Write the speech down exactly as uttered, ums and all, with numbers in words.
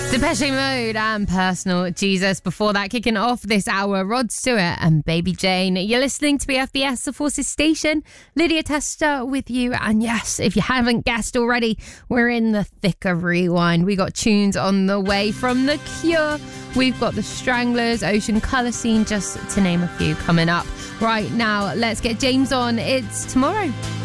Depeche Mode and Personal Jesus. Before that, kicking off this hour, Rod Stewart and Baby Jane. You're listening to B F B S, the Forces Station. Lydia Tester with you. And yes, if you haven't guessed already, we're in the thick of Rewind. We got tunes on the way from The Cure. We've got The Stranglers, Ocean Colour Scene, just to name a few coming up. Right now, let's get James on. It's tomorrow.